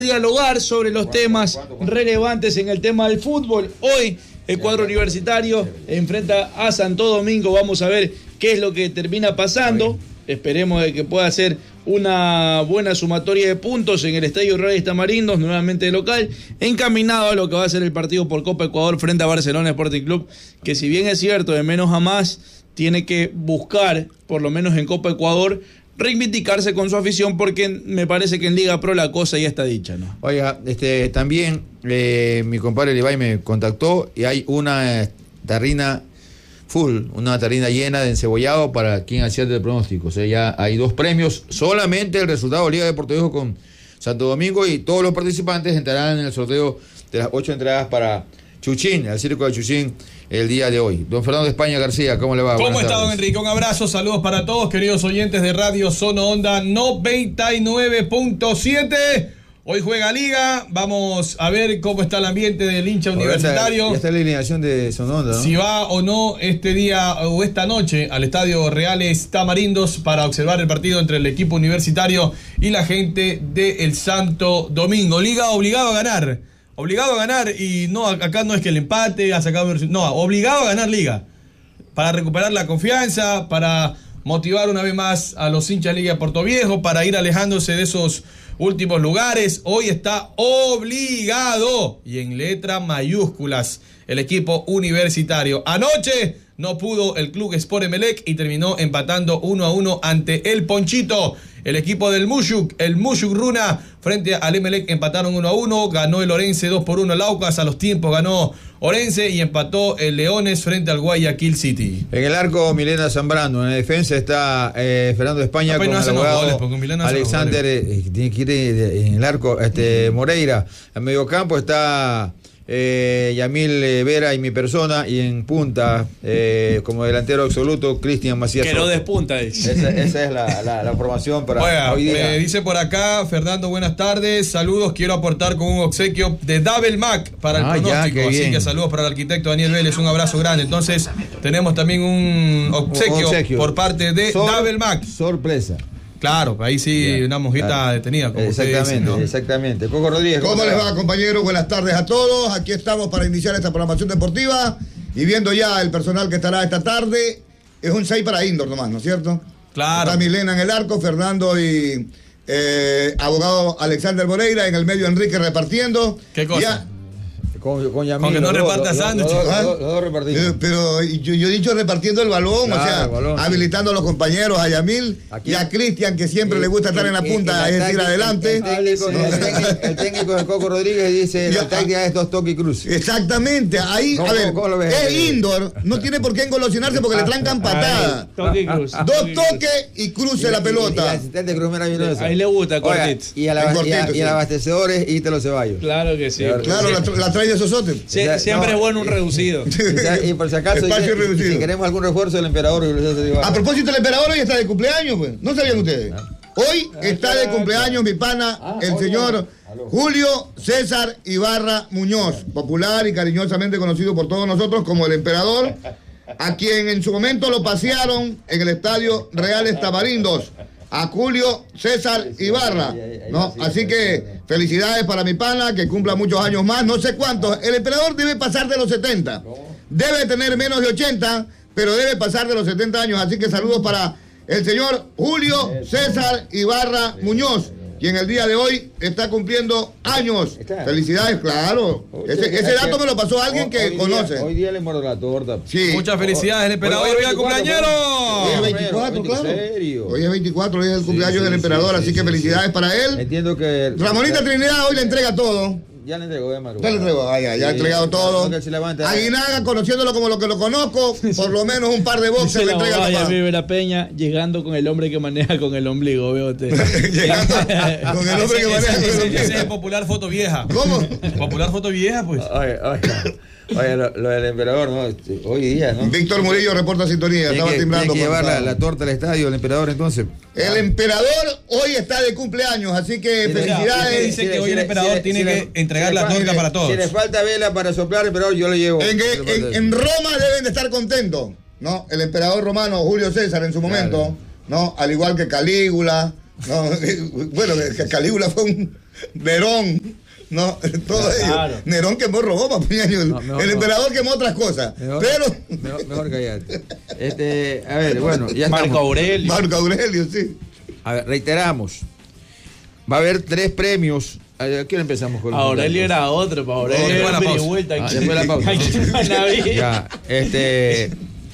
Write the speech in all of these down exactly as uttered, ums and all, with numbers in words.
dialogar sobre los temas relevantes en el tema del fútbol. Hoy el cuadro universitario enfrenta a Santo Domingo. Vamos a ver qué es lo que termina pasando. Esperemos de que pueda ser una buena sumatoria de puntos en el Estadio Reales Tamarindos, nuevamente de local, encaminado a lo que va a ser el partido por Copa Ecuador frente a Barcelona Sporting Club, que si bien es cierto, de menos a más, tiene que buscar, por lo menos en Copa Ecuador, reivindicarse con su afición, porque me parece que en Liga Pro la cosa ya está dicha, ¿no? Oiga, este, también eh, mi compadre Levi me contactó y hay una tarrina full, una tarrina llena de encebollado para quien acierte el pronóstico. O sea, ya hay dos premios, solamente el resultado de Liga de Puerto Viejo con Santo Domingo, y todos los participantes entrarán en el sorteo de las ocho entradas para Chuchín, el circo de Chuchín, el día de hoy. Don Fernando de España García, ¿cómo le va? ¿Cómo está, don Enrique? Un abrazo, saludos para todos, queridos oyentes de Radio Sono Onda noventa y nueve punto siete. Hoy juega Liga, vamos a ver cómo está el ambiente del hincha universitario. Ya está la alineación de Sono Onda, ¿no? Si va o no este día o esta noche al Estadio Reales Tamarindos para observar el partido entre el equipo universitario y la gente del Santo Domingo. Liga obligado a ganar. Obligado a ganar, y no, acá no es que el empate ha sacado, no, obligado a ganar Liga, para recuperar la confianza, para motivar una vez más a los hinchas de Liga de Puerto Viejo, para ir alejándose de esos últimos lugares. Hoy está obligado, y en letras mayúsculas, el equipo universitario. Anoche no pudo el Club Sport Emelec y terminó empatando uno a uno ante el Ponchito. El equipo del Mushuk, el Mushuk Runa, frente al Emelec empataron uno a uno. Ganó el Orense dos por uno el Aucas. A los tiempos ganó Orense y empató el Leones frente al Guayaquil City. En el arco, Milena Zambrano. En la defensa está eh, Fernando de España con no el abogado goles, Alexander. Eh, tiene que ir eh, en el arco este, Moreira. En medio campo está Eh, Yamil eh, Vera y mi persona, y en punta eh, como delantero absoluto Cristian Macías. Que no despunta. Esa, esa es la, la, la formación para Oiga, hoy día. Me dice por acá Fernando, buenas tardes, saludos, quiero aportar con un obsequio de Double Mac para el ah, pronóstico, ya, así bien. que saludos para el arquitecto Daniel Vélez, un abrazo grande. Entonces tenemos también un obsequio, un obsequio. por parte de Sor- Double Mac. Sorpresa. Claro, ahí sí, Bien, una mojita claro. detenida, como Exactamente, ustedes dicen, ¿no? exactamente. Coco Rodríguez. ¿Cómo, ¿Cómo les va, compañeros? Buenas tardes a todos. Aquí estamos para iniciar esta programación deportiva y viendo ya el personal que estará esta tarde. Es un seis para indoor nomás, ¿no es cierto? Claro. Está Milena en el arco, Fernando y eh, abogado Alexander Moreira en el medio, Enrique repartiendo. ¿Qué cosa? Ya, Con, con Yamil, Con que no los dos, reparta los- los- sándwiches. Los, ¿Ah? los- los dos repartimos. Eh, Pero yo, yo he dicho repartiendo el balón, Claro, o sea, el balón, sí. habilitando a los compañeros, a Yamil Aquí- y a Cristian, que siempre Eh, le gusta estar eh, en la eh, punta, en es la decir, táctica- adelante. El técnico, el técnico- el técnico de Coco Rodríguez dice: Ya. la táctica es dos toques y cruz. Exactamente, ahí, ¿Cómo- a ver, cómo lo ves? es indoor, no tiene por qué engolosinarse porque le trancan patada. Toque y cruz. Dos toques y cruce la Y el pelota. asistente Cruz maravilloso. Ahí le gusta, Oiga, cortito. y, a la, El y, a- cortito, y el sí. abastecedor es Ítalo Ceballos. Claro que sí. Claro. Claro, la, tra- la trae de Sosote. Sie- siempre No, es bueno un reducido. Y, sa- y por si acaso, Espacio dice, reducido. si queremos algún refuerzo del emperador. A propósito, el emperador hoy está de cumpleaños, pues. ¿No sabían ustedes? Hoy está de cumpleaños mi pana, el señor Julio César Ibarra Muñoz, popular y cariñosamente conocido por todos nosotros como el emperador, a quien en su momento lo pasearon en el Estadio Reales Tamarindos, a Julio César Ibarra, ¿no? Así que felicidades para mi pana, que cumpla muchos años más, no sé cuántos. El emperador debe pasar de los setenta, debe tener menos de ochenta, pero debe pasar de los setenta años, así que saludos para el señor Julio César Ibarra Muñoz, quien el día de hoy está cumpliendo años. Felicidades, claro. Ese, ese dato me lo pasó alguien que hoy conoce. Día, hoy día le muerdo la torta. Sí. Muchas felicidades, el emperador, Hoy- hoy hoy al cumpleañero. Hoy es veinticuatro, claro. serio. Hoy es veinticuatro, hoy es el cumpleaños sí, del sí, emperador, sí, así sí, que sí, felicidades sí. para él. Entiendo que Ramonita Trinidad hoy le entrega todo. ya le entregó de madrugada. Ya le entregó, ah, ya, ya ha Sí, entregado todo. no, que se levanta. Aguinaga, conociéndolo como lo que lo conozco, por lo menos un par de boxes Dice le la entrega abogada al papá. Yamil Vera Peña, llegando con el hombre que maneja con el ombligo, veo usted. Llegando con el hombre que Ese- maneja. ese- ese- con el ese es hombre. el popular foto vieja. ¿Cómo? Popular foto vieja, pues. Oye, oye, oye, lo, lo del emperador, ¿no? Este, hoy día, ¿no? Víctor Murillo reporta sintonía, Tiene estaba que, timbrando. tiene que llevar por la, favor. la torta al estadio, el emperador, entonces. El emperador hoy está de cumpleaños, así que Si le- felicidades. dice que hoy el le- emperador le- tiene le- que entregar si le la fa- torta si para le- todos. Si le falta vela para soplar, emperador, yo lo llevo. En, que- en, en Roma deben de estar contentos, ¿no? El emperador romano Julio César en su momento, Claro. ¿no? Al igual que Calígula, ¿no? Bueno, que Calígula fue un, Nerón, no, todo Claro. ello. Nerón quemó Roma, puñaño. No, mejor el no. emperador quemó otras cosas. Mejor, pero. mejor, mejor callate. Este, a ver, bueno, ya Marco estamos. Aurelio. Marco Aurelio, sí. A ver, reiteramos. Va a haber tres premios. ¿A qué hora empezamos con los Aurelio contactos? era otro, para Aurelio Después de era la un pausa. ida y vuelta. Ah, después de la pausa. Aquí en Manaví. Ya, este,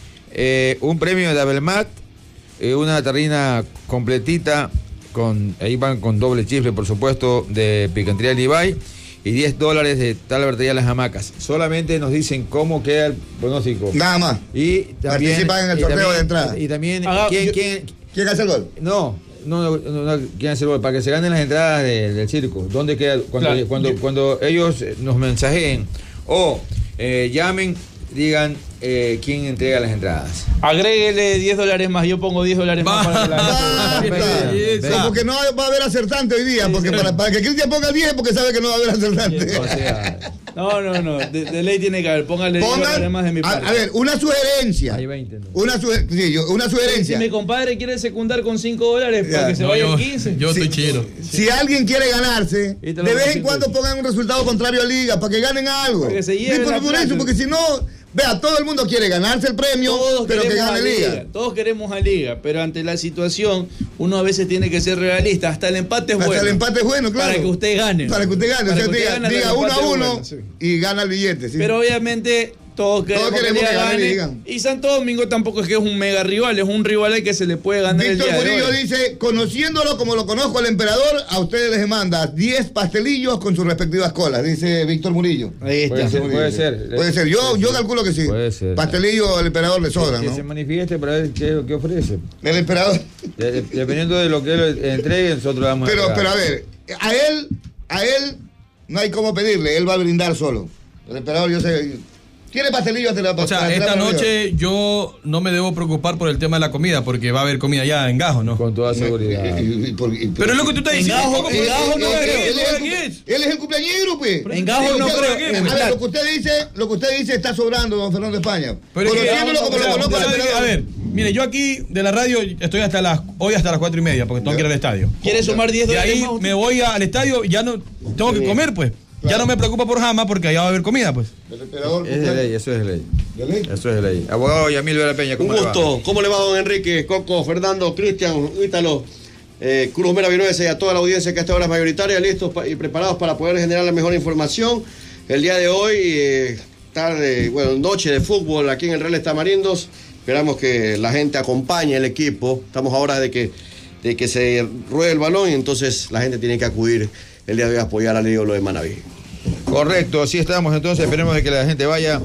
eh, un premio de Abelmat, eh, una terrina completita, con, ahí van con doble chifle, por supuesto, de Picantería Levi, y diez dólares de Talvertería Las Hamacas. Solamente nos dicen cómo queda el pronóstico. Nada más. Y también, Participan en el y sorteo también- de entrada. Y también, Haga- ¿quién, yo- quién? ¿Quién hace el gol? No, no, no, no, quién hace el gol, para que se ganen las entradas de- del circo. ¿Dónde queda? Cuando, Claro. cuando, cuando ellos eh, nos mensajeen o eh, llamen, digan eh, quién entrega las entradas. Agréguele diez dólares más, yo pongo diez dólares más para que la Ah, gente- está. belleza. No, porque no va a haber acertante hoy día. Porque para, para que Cristian ponga diez, porque sabe que no va a haber acertante. O sea, No, no, no, de, de ley tiene que haber, póngale diez dólares Pongan, más de mi a, parte. a ver, una sugerencia. hay veinte. ¿no? Una, suger- sí, yo- una Si sugerencia. mi compadre quiere secundar con cinco dólares para Ya. que se No, vaya yo, en quince. yo estoy chero. Si alguien quiere ganarse, Y te de lo vez en consigo. cuando pongan un resultado contrario a Liga para que ganen algo. Para que se lleven Sí, por, la por plata. eso, porque si no, vea, todo el mundo quiere ganarse el premio, Todos pero que queremos gane a Liga. Liga. Todos queremos a Liga, pero ante la situación uno a veces tiene que ser realista. Hasta el empate es Hasta bueno. el empate es bueno, claro. Para que usted gane. Para que usted gane. Para O sea, que usted diga, gane, hasta diga el uno a empate es uno bueno, sí. y gana el billete. ¿sí? Pero obviamente todos queremos, queremos que Liga que gane gane. Liga. Y Santo Domingo tampoco es que es un mega rival, es un rival al que se le puede ganar Víctor el día de Murillo hoy. dice, conociéndolo como lo conozco al emperador, a ustedes les manda diez pastelillos con sus respectivas colas, dice Víctor Murillo. Ahí está. Puede ser, Murillo. puede ser. Puede ser, yo, yo calculo que sí. Puede ser. Pastelillo al emperador le sobran, Que ¿no? se manifieste para ver qué, qué ofrece. El emperador. De- de- dependiendo de lo que él entregue, nosotros le vamos Pero, a pero entregar. a ver, a él, a él no hay cómo pedirle, él va a brindar solo. El emperador, yo sé. ¿Quiere pastelillo? Te la O sea, esta noche yo no me debo preocupar por el tema de la comida, porque va a haber comida ya en Gajos, ¿no? Con toda seguridad. Pero es lo que tú estás En diciendo. Gajos- ¿cómo en que- Gajos no ¿cómo que- creo. Él es, el, ¿Cómo que es? cum- él es el cumpleañero, pues. En Gajos Sí, no o sea, creo. a ver, En- lo que usted dice, lo que usted dice está sobrando, don Fernando España. Pero es que- Conociéndolo como lo Pero- conozco al ¿Sabe qué? emperador. A ver, mire, yo aquí de la radio estoy hasta las hoy hasta las cuatro y media porque tengo que ir al estadio. ¿Quiere sumar diez De dólares ahí más? me voy a- al estadio y ya no tengo que comer, pues. Ya Claro. no me preocupa por Jama porque allá va a haber comida, pues. El emperador. Es de ley, eso es de ley. ¿De ley? Eso es de ley. Abogado Yamil Vera Peña, Un ¿cómo le va? gusto. ¿Cómo le va, don Enrique, Coco, Fernando, Cristian, Ítalo, eh, Cruz Mera Vinuesa y a toda la audiencia que hasta ahora es mayoritaria, listos pa- y preparados para poder generar la mejor información? El día de hoy, eh, tarde, bueno, noche de fútbol aquí en el Real Tamarindos. Esperamos que la gente acompañe el equipo. Estamos ahora de que, de que se ruede el balón y entonces la gente tiene que acudir el día de hoy a apoyar al ídolo de Manaví. Correcto, así estamos entonces, esperemos de que la gente vaya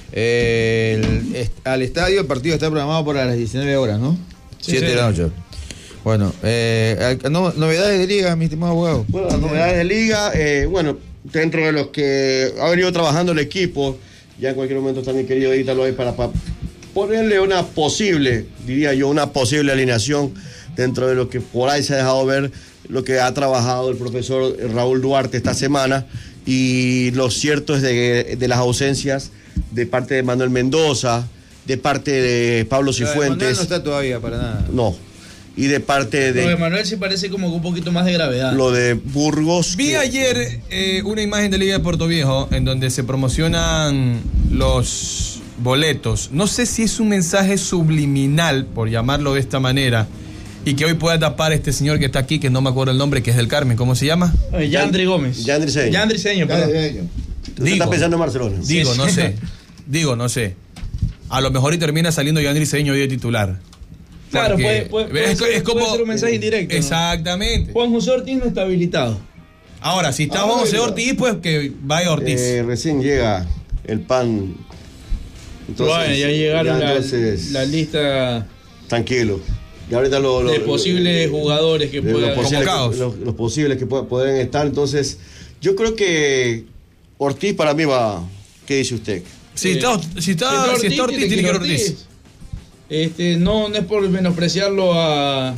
eh, el- est- al estadio. El partido está programado para las diecinueve horas, ¿no? Sí, siete sí. de la noche. Bueno, eh, no- novedades de liga, mi estimado abogado. Bueno, las novedades de liga, eh, bueno, dentro de los que ha venido trabajando el equipo, ya en cualquier momento está mi querido Ítalo ahí para, para ponerle una posible, diría yo, una posible alineación dentro de lo que por ahí se ha dejado ver, lo que ha trabajado el profesor Raúl Duarte esta semana, y lo cierto es de, de las ausencias de parte de Manuel Mendoza, de parte de Pablo Lo de Manuel Cifuentes, no está todavía para nada. no, y de parte Lo de de Manuel sí parece como que un poquito más de gravedad. lo de Burgos. Vi que- ayer eh, una imagen de Liga de Puerto Viejo en donde se promocionan los boletos. No sé si es un mensaje subliminal, por llamarlo de esta manera, y que hoy pueda tapar este señor que está aquí, que no me acuerdo el nombre, que es del Carmen. ¿Cómo se llama? Eh, Yandri Gómez. Yandri Seño. Yandri Seño, Ya, perdón. ya, ya. ¿Usted está pensando en Barcelona? Digo, Sí, no sí. sé. Digo, no sé. A lo mejor y termina saliendo Yandri Seño hoy de titular. Claro, Porque puede, puede, puede es, ser, es como puede ser un mensaje indirecto. ¿no? Exactamente. Juan José Ortiz no está habilitado. Ahora, si está Ah, Juan José bueno. Ortiz, pues que vaya Ortiz. Eh, recién llega el pan. Entonces, bueno, ya llegaron ya la, entonces, la lista tranquilo. Y ahorita lo, lo- de lo- posibles lo- jugadores que de los puedan. posibles Convocados. que- los, los posibles que pu- pueden estar. Entonces, yo creo que Ortiz para mí va. ¿Qué dice usted? Si Eh, está, si está, si está Ortiz, tiene que ir Ortiz. Este, no, no es por menospreciarlo a,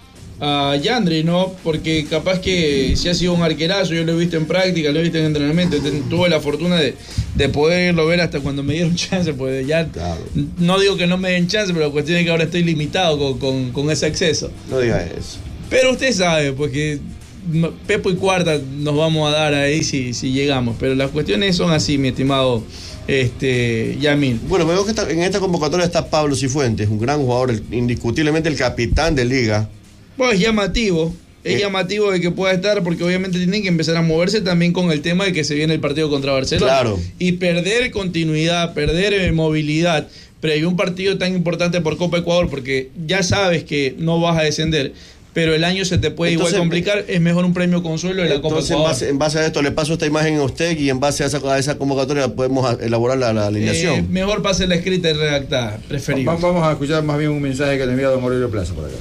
a Yandri, ¿no? Porque capaz que si ha sido un arquerazo, yo lo he visto en práctica, lo he visto en entrenamiento, ten- tuve la fortuna de, de poderlo ver hasta cuando me dieron chance, pues ya Claro. no digo que no me den chance, pero la cuestión es que ahora estoy limitado con, con, con ese acceso. No diga eso. Pero usted sabe, pues que Pepo y Cuarta nos vamos a dar ahí si, si llegamos, pero las cuestiones son así, mi estimado este Yamil. Bueno, veo que está, en esta convocatoria está Pablo Cifuentes, un gran jugador, el, indiscutiblemente el capitán de Liga. Pues es llamativo, es Eh. llamativo de que pueda estar, porque obviamente tienen que empezar a moverse también con el tema de que se viene el partido contra Barcelona. Claro. Y perder continuidad, perder eh, movilidad, pero hay un partido tan importante por Copa Ecuador, porque ya sabes que no vas a descender, pero el año se te puede Entonces, igual complicar, es mejor un premio consuelo de la Copa Entonces, en Ecuador. base, en base a esto, le paso esta imagen a usted y en base a esa, a esa convocatoria podemos a- elaborar la, la alineación. Eh, mejor pase la escrita y redactada, preferible. Va- Vamos a escuchar más bien un mensaje que le envía don Aurelio Plaza por acá.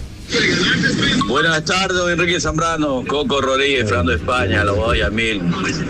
Buenas tardes, don Enrique Zambrano, Coco Rodríguez, Fernando España, lo voy a mil.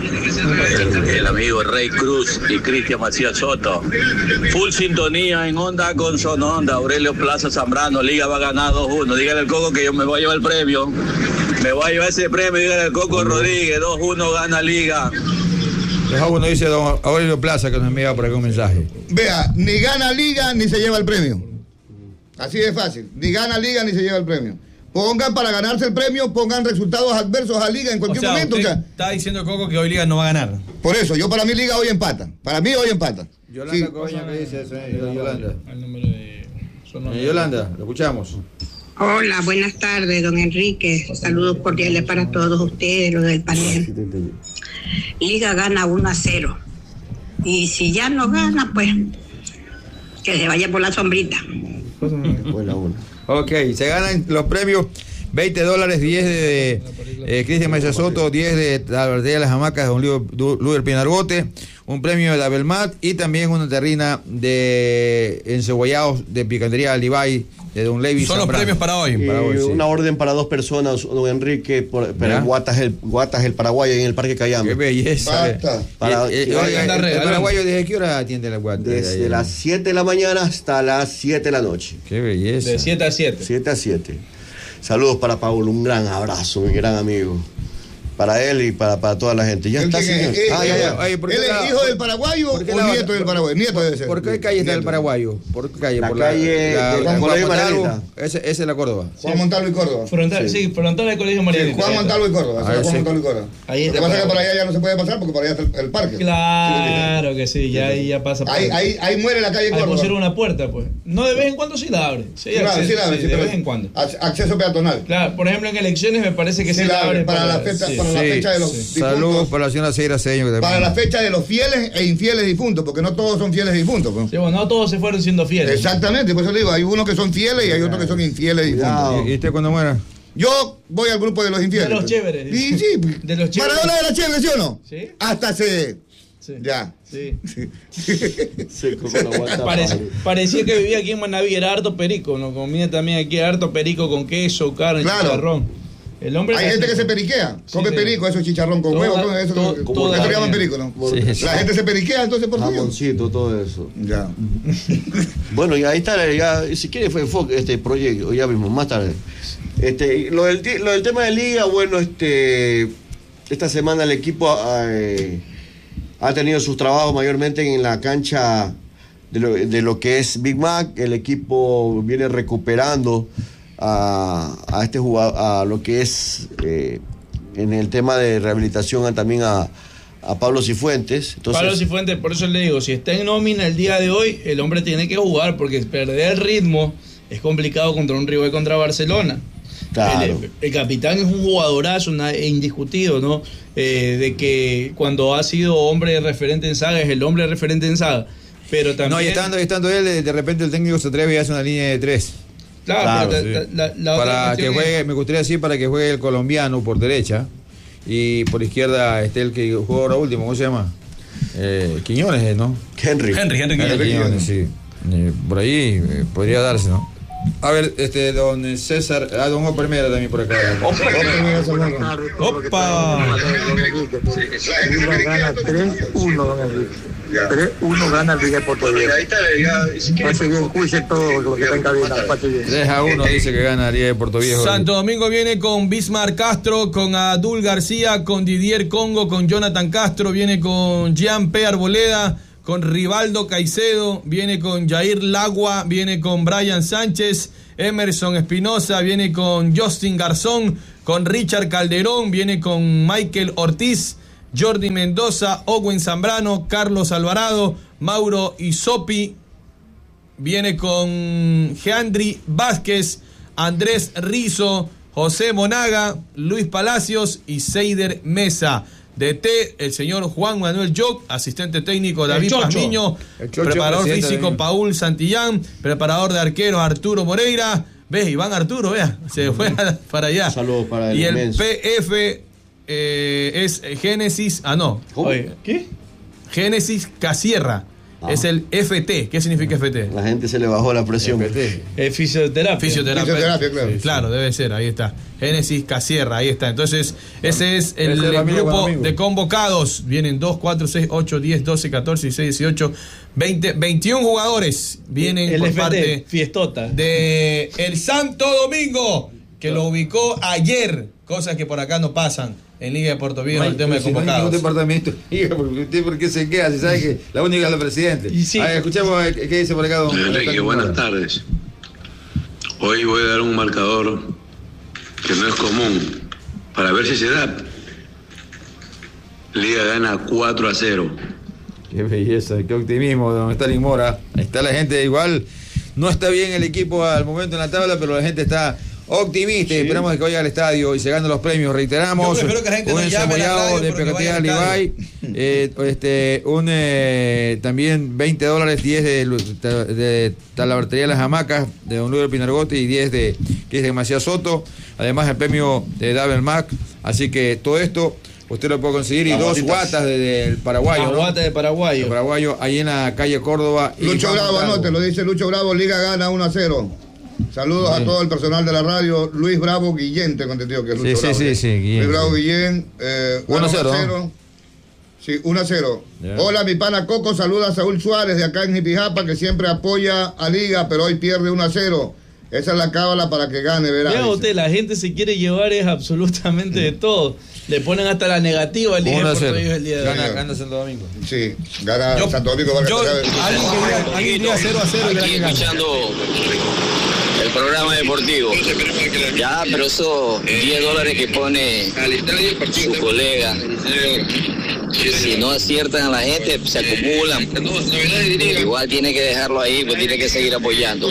El, el amigo Rey Cruz y Cristian Macías Soto. Full sintonía en onda con Sononda, Aurelio Plaza Zambrano, Liga va a ganar dos uno. Dígale al Coco que yo me voy a llevar el premio. Me voy a llevar ese premio, dígale al Coco Rodríguez, dos uno gana Liga. dos a uno dice don Aurelio Plaza que nos envía por acá un mensaje. Vea, ni gana Liga ni se lleva el premio. Así de fácil. Ni gana Liga ni se lleva el premio. Pongan para ganarse el premio, pongan resultados adversos a Liga en O cualquier sea, momento. O usted sea, está diciendo, Coco, que hoy Liga no va a ganar. por eso, yo para mí Liga hoy empata. Para mí hoy empata. Yolanda Sí. Cobaña, ¿qué dice eso? eh? Yolanda. El número de Sonora. Eh, Yolanda, lo escuchamos. Hola, buenas tardes, don Enrique. Saludos cordiales para todos ustedes, los del panel. Liga gana uno a cero. Y si ya no gana, pues que se vaya por la sombrita. Buena, buena. Ok, se ganan los premios veinte dólares, diez de eh, Cristian Mesa Soto, diez de la Albertería de las Hamacas de don Luder Pinargote, un premio de la Belmat y también una terrina de encebollados de picantería Alibay de don Levi Son los Zambrano. premios para hoy. Eh, Para hoy, sí. Una orden para dos personas, don Enrique, por, pero ¿Ya? en Guatas el, Guatas el Paraguay, en el Parque Cayambe. Qué belleza. Basta. Para- Eh, eh, que oiga, vayan el, a el regalar. paraguayo, ¿desde qué hora atiende la guata? Desde las siete de la mañana hasta las siete de la noche. Qué belleza. De siete a siete. siete a siete. Saludos para Paulo, un gran abrazo, mi gran amigo. Para él y para, para toda la gente. Ya El está, que- señor. eh, Ah, eh, ya, ya. Oye, ¿por qué ¿Él la- es hijo del paraguayo o ¿por qué la- nieto del paraguayo? Nieto debe ser. ¿Por qué calle está el Nieto. paraguayo? ¿Por qué calle? La por calle de la, Juan Juan Colegio Montalvo. Margarita. Ese, ese es la Córdoba. Juan Montalvo y Córdoba. Frontal, sí, frontal del Colegio María. Sí, Juan Montalvo y Córdoba. Ah, sí, Juan sí. Montalvo y Córdoba. Ahí Lo que está pasa es que por Paraguay. allá ya no se puede pasar porque por allá está el, el parque. Claro que sí, ya ahí ya pasa. por Ahí, ahí, ahí muere la calle Ahí Córdoba. pusieron una puerta, pues. No, de vez en cuando sí la abre. Sí, Sí, la abre, acceso, sí la abre, sí, sí, de pero vez en cuando. ac- Acceso peatonal. Claro, por ejemplo, en elecciones me parece que Sí sí, la la abre abre para la fecha- para la fecha de los difuntos. Saludos para la señora Seira Cedeño. que Para también- la fecha de los fieles e infieles difuntos, porque no todos son fieles difuntos. pues. Sí, bueno, no todos se fueron siendo fieles. Exactamente, por eso le digo, hay unos que son fieles y hay otros que son infieles Cuidado. difuntos. ¿Y usted cuando muera? Yo voy al grupo de los infieles. De los pues. chéveres. Sí, sí. De los chéveres. Maradona era chévere, ¿sí o no? Sí. Hasta se... Sí. Ya. Sí. Sí, con la guata Parec- padre. parecía que vivía aquí en Manaví, era harto perico, ¿no? Comía también aquí harto perico con queso, carne, Claro. chicharrón. El hombre Hay era gente que así. se periquea, Sí, come sí. perico, eso es chicharrón con Toda- huevo, todo eso, to- como toda eso la le llaman vida. perico, ¿no? Sí, sí. La gente se periquea entonces por suyo. Jamoncito, todo eso. Ya. Bueno, y ahí está, ya, si quiere fue enfoque este proyecto, ya mismo, más tarde. Este, lo del, ti- lo del tema de liga, bueno, este, esta semana el equipo eh, ha tenido sus trabajos mayormente en la cancha de lo, de lo que es Big Mac. El equipo viene recuperando a, a este jugador, a lo que es eh, en el tema de rehabilitación también a, a Pablo Cifuentes. Entonces, Pablo Cifuentes, por eso le digo, si está en nómina el día de hoy, el hombre tiene que jugar, porque perder el ritmo es complicado contra un rival contra Barcelona. Claro. El, el capitán es un jugadorazo, una, indiscutido, ¿no? Eh, de que cuando ha sido hombre referente en saga, es el hombre referente en saga. Pero también. No, y estando, y estando él, de, de repente el técnico se atreve y hace una línea de tres. Claro, Claro, pero sí. la, la- la otra Para que cuestión es- juegue, me gustaría decir para que juegue el colombiano por derecha y por izquierda esté el que jugó ahora último, ¿cómo se llama? Eh, Quiñones, ¿eh? ¿no? Henry. Henry, Henry Henry Quiñones. Quiñones, sí. Eh, por ahí eh, podría darse, ¿no? A ver, este, don César, ah, don Oper Mera también por acá. Opa. Liga gana tres uno, don Enrique. tres uno gana el Liga de Puerto Viejo. Pase bien, cuídense todo lo que está en cabina. Pase bien. tres a uno dice que gana Liga de Puerto Viejo. Santo Domingo viene con Bismar Castro, con Adul García, con Didier Congo, con Jonathan Castro, viene con Jean P. Arboleda, con Rivaldo Caicedo, viene con Jair Lagua, viene con Brian Sánchez, Emerson Espinosa, viene con Justin Garzón, con con Richard Calderón, viene con Michael Ortiz, Jordi Mendoza, Owen Zambrano, Carlos Alvarado, Mauro Isopi, viene con Geandri Vázquez, Andrés Rizo, José Monaga, Luis Palacios y Seider Mesa. D T, el señor Juan Manuel Joc, asistente técnico David Pazmiño, preparador físico Paul Santillán, preparador de arquero Arturo Moreira. ¿Ves? Iván Arturo, vea, se fue para allá. Saludos para el Y el inmenso. P F eh, es Génesis, ah no. Oye, ¿qué? Génesis Casierra. Ah. Es el F T. ¿Qué significa F T? La gente se le bajó la presión. Eh, fisioterapia. Fisioterapia. Fisioterapia, claro. Claro, debe ser, ahí está. Génesis Casierra, ahí está. Entonces, ese es el, Ese es el amigo grupo con amigos. de convocados. Vienen dos, cuatro, seis, ocho, diez, doce, catorce, dieciséis, dieciocho, veinte, veintiún jugadores. Vienen el por F T, parte fiestota. de el Santo Domingo, que lo ubicó ayer. Cosas que por acá no pasan en Liga de Puerto Viejo, el tema de Si no hay ningún convocados. departamento, Hijo, porque usted por qué se queda, si sabe que la única es la presidente. Y sí. A ver, escuchemos eh, qué qué dice por acá don Enrique, don buenas Mora. tardes. Hoy voy a dar un marcador que no es común, para ver si se da. Liga gana cuatro a cero. Qué belleza, qué optimismo, don Stalin Mora. Ahí está la gente, igual no está bien el equipo al momento en la tabla, pero la gente está optimista y esperamos que vaya al estadio y se ganen los premios. Reiteramos, Yo prefiero que la gente un no llame a la encebollado radio, de pero que vaya Pecatea al Levi, eh, este, un eh, también veinte dólares, diez de, de, de Talabartería Las Hamacas de don Luis Pinargote y diez de que es de Macías Soto, además el premio de Dabel Mac, así que todo esto usted lo puede conseguir y Las dos botitas. guatas del de, paraguayo, La ¿no? guata de paraguayo. El paraguayo ahí en la calle Córdoba. y Lucho Juan Bravo, Montalvo. anote, lo dice Lucho Bravo, Liga gana uno a cero. Saludos a todo el personal de la radio. Luis Bravo Guillén, tengo entendido que es Sí, Lucho sí, Bravo. sí, sí, Guillén, Luis Bravo sí. Guillén, eh, uno a gana cero. Sí, uno a cero. Ya. Hola, mi pana Coco, saluda a Saúl Suárez de acá en Jipijapa, que siempre apoya a Liga, pero hoy pierde uno a cero. Esa es la cábala para que gane, verá. Vea dice. usted, la gente se quiere llevar es absolutamente de todo. Le ponen hasta la negativa al Liga uno de a Puerto cero. Viejo el día de hoy. Gana, gana Santo Domingo. Sí, gana Yo- Santo Domingo. Vargas yo- Chávez. alguien que diga- alguien diga cero a cero y verá Aquí que gana. escuchando el programa deportivo. Ya, pero esos diez dólares que pone su colega, si no aciertan a la gente, se acumulan. Igual tiene que dejarlo ahí, pues tiene que seguir apoyando.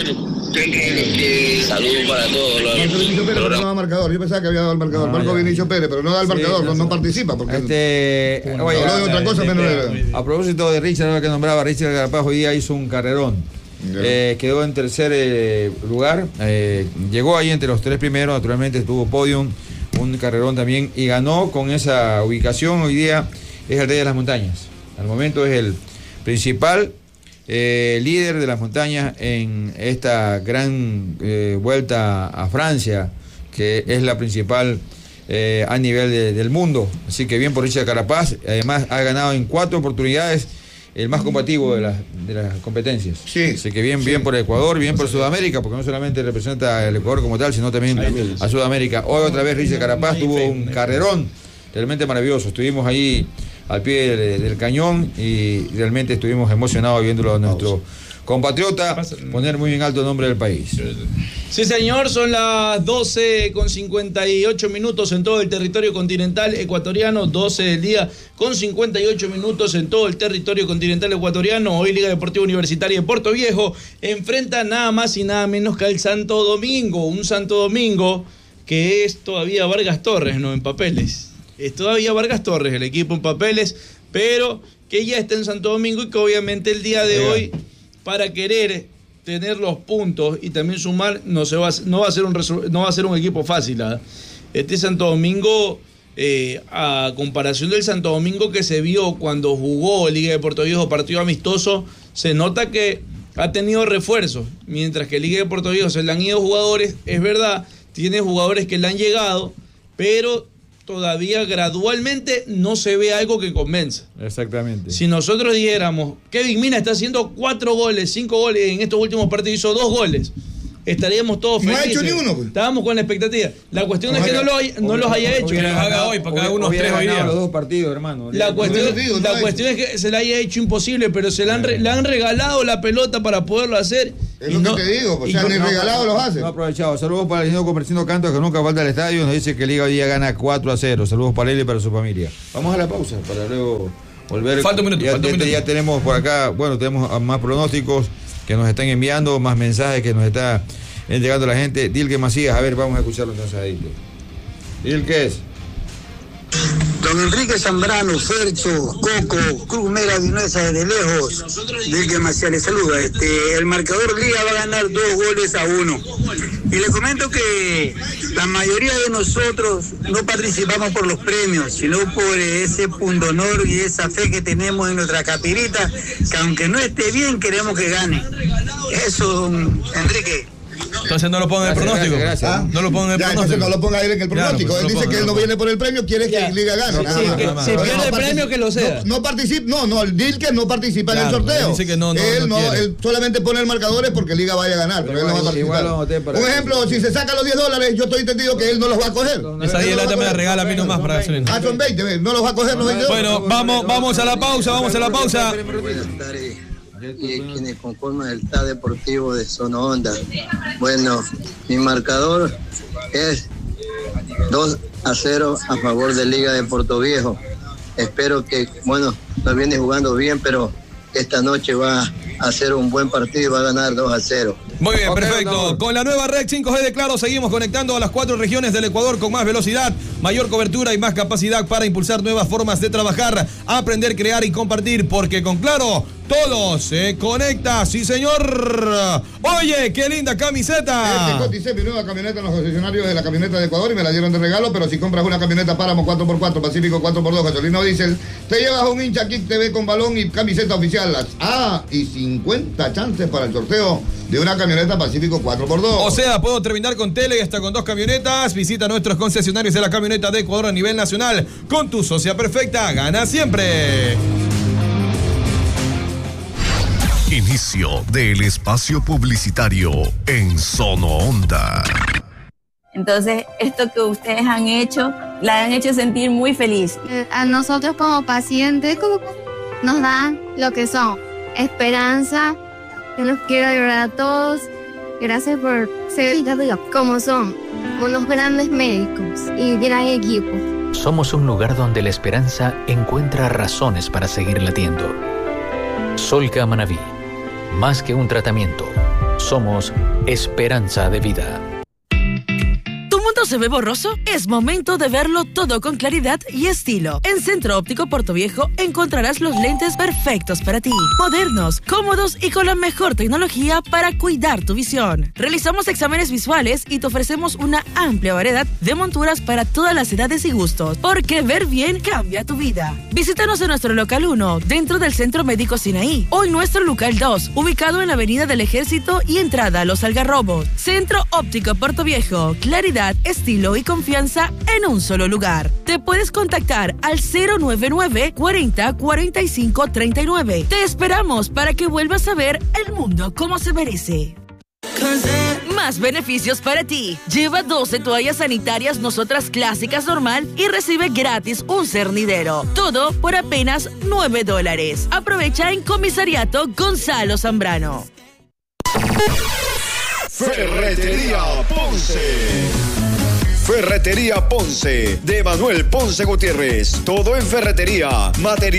Saludos para todos los Marco Vinicio Pérez, pero no da marcador. Yo pensaba que había dado el marcador. No, Marco ya. Vinicio Pérez, pero no da el Sí, marcador, no, no no sé. participa. Porque Este, oye, habló de otra cosa, menos de... a propósito de Richard, ahora que nombraba, Richard Carapaz hoy día hizo un carrerón. Ya. Eh, quedó en tercer eh, lugar, eh, llegó ahí entre los tres primeros, naturalmente tuvo podium, un carrerón también y ganó con esa ubicación. Hoy día es el rey de las montañas. Al momento es el principal eh, líder de las montañas en esta gran eh, vuelta a Francia, que es la principal eh, a nivel de- del mundo. Así que bien por Richard Carapaz. Además ha ganado en cuatro oportunidades el más combativo de las, de las competencias. Sí, Así que bien, sí. bien por Ecuador, bien por Sudamérica, porque no solamente representa al Ecuador como tal, sino también a Sudamérica. Hoy otra vez Richard Carapaz tuvo un carrerón realmente maravilloso. Estuvimos ahí al pie del, del cañón y realmente estuvimos emocionados viéndolo a nuestro compatriota poner muy en alto el nombre del país. Sí, señor, son las doce con cincuenta y ocho minutos en todo el territorio continental ecuatoriano, doce del día con cincuenta y ocho minutos en todo el territorio continental ecuatoriano. Hoy Liga Deportiva Universitaria de Puerto Viejo enfrenta nada más y nada menos que al Santo Domingo, un Santo Domingo que es todavía Vargas Torres, no en papeles. Es todavía Vargas Torres, el equipo en papeles, pero que ya está en Santo Domingo y que obviamente el día de hoy, para querer tener los puntos y también sumar, no se va a, no va a ser un resu- no va a ser un equipo fácil. ¿Ah? Este Santo Domingo, eh, a comparación del Santo Domingo que se vio cuando jugó Liga de Puerto Viejo partido amistoso, se nota que ha tenido refuerzos, mientras que Liga de Puerto Viejo se le han ido jugadores, es verdad, tiene jugadores que le han llegado, pero todavía gradualmente no se ve algo que convenza. Exactamente. Si nosotros dijéramos, Kevin Mina está haciendo cuatro goles, cinco goles, en estos últimos partidos hizo dos goles, estaríamos todos No ha felices. hecho ni uno, pues. Estábamos con la expectativa. La cuestión es que no, lo hay- no los haya hecho. Que los haga hoy, para que haga unos tres hoy día. los dos partidos, hermano. La cuestión, Por eso digo, no la hay. cuestión es que se le haya hecho imposible, pero se le han, re- le han regalado la pelota para poderlo hacer Es lo no, que te digo, o sea, no, ni no, regalado no, los hace. No aprovechado. Saludos para el señor Comercindo Cantos, que nunca falta al estadio. Nos dice que Liga hoy día gana cuatro a cero. Saludos para él y para su familia. Vamos a la pausa para luego volver. Falta un minuto, ya, falta un ya, minuto. ya tenemos por acá, bueno, tenemos más pronósticos que nos están enviando, más mensajes que nos está entregando la gente. Dilke Macías, a ver, vamos a escucharlo entonces a Dilke. Dilke es. Don Enrique Zambrano, Fercho, Coco, Cruz Mera, Vinuesa desde lejos. Dilke Macías le saluda. Este, el marcador Liga va a ganar dos goles a uno. Y le comento que la mayoría de nosotros no participamos por los premios, sino por ese pundonor y esa fe que tenemos en nuestra capirita, que aunque no esté bien, queremos que gane. Eso, don Enrique. Entonces no lo pongan en el pronóstico. Gracias, gracias. ¿Ah? No lo pongan en el Ya, pronóstico. entonces no lo ponga él en el pronóstico. Claro, él pues, dice no que él no ponga. viene por el premio, quiere Ya. que Liga gane. Sí, Nada sí, más. que Nada más. si No, pierde no el premio, participa- que lo sea. No, no participa, no, no, el Dilke no participa Claro, en el sorteo. él dice que no, no, él no quiere. él solamente pone el marcadores porque Liga vaya a ganar, pero, Pero él no va a igual- igual lo anoté participar. para- Un ejemplo, si se saca los diez dólares, yo estoy entendido que él no los va a coger. Esa Él diez no los va lata a me la coger. regala a mí nomás para gasolina. Ah, son veinte, ¿ves? No los va a coger los veinte dólares. Bueno, vamos, vamos a la pausa, vamos a la pausa. Buenas tardes. Y quienes conforman el T A Deportivo de Zona Honda. Bueno, mi marcador es dos a cero a favor de Liga de Puerto Viejo. Espero que, bueno, no viene jugando bien, pero esta noche va a hacer un buen partido y va a ganar dos a cero. Muy bien, Ok, perfecto. doctor. Con la nueva red cinco G de Claro seguimos conectando a las cuatro regiones del Ecuador con más velocidad, mayor cobertura y más capacidad para impulsar nuevas formas de trabajar, aprender, crear y compartir, porque con Claro todo se conecta. Sí, señor. Oye, qué linda Este camiseta. coticé mi nueva camioneta en los concesionarios de la camioneta de Ecuador y me la dieron de regalo, pero si compras una camioneta Páramo cuatro por cuatro, Pacífico cuatro por dos, gasolina o diésel, te llevas un hincha Kick T V con balón y camiseta oficial. Ah, y cincuenta chances para el sorteo de una camioneta Pacífico cuatro por dos. O sea, puedo terminar con tele y hasta con dos camionetas. Visita nuestros concesionarios de la camioneta de Ecuador a nivel nacional. Con tu socia perfecta, gana siempre. Inicio del espacio publicitario en Zona Honda. Entonces, esto que ustedes han hecho, la han hecho sentir muy feliz. A nosotros como pacientes como nos dan lo que son esperanza. Yo los quiero ayudar a todos. Gracias por ser como son, unos grandes médicos y gran equipo. Somos un lugar donde la esperanza encuentra razones para seguir latiendo. Solca Manaví, más que un tratamiento, somos esperanza de vida. ¿Tu mundo se ve borroso? Es momento de verlo todo con claridad y estilo. En Centro Óptico Puerto Viejo encontrarás los lentes perfectos para ti. Modernos, cómodos y con la mejor tecnología para cuidar tu visión. Realizamos exámenes visuales y te ofrecemos una amplia variedad de monturas para todas las edades y gustos. Porque ver bien cambia tu vida. Visítanos en nuestro local uno, dentro del Centro Médico Sinaí, o en nuestro local dos, ubicado en la Avenida del Ejército y entrada a Los Algarrobos. Centro Óptico Puerto Viejo, claridad, estilo y confianza en un solo lugar. Te puedes contactar al cero nueve nueve, cuarenta, cuarenta y cinco, treinta y nueve. Te esperamos para que vuelvas a ver el mundo como se merece. Más beneficios para ti. Lleva doce toallas sanitarias Nosotras Clásicas normal y recibe gratis un cernidero. Todo por apenas nueve dólares. Aprovecha en Comisariato Gonzalo Zambrano. Ferretería Ponce. Ferretería Ponce, de Manuel Ponce Gutiérrez. Todo en ferretería, material.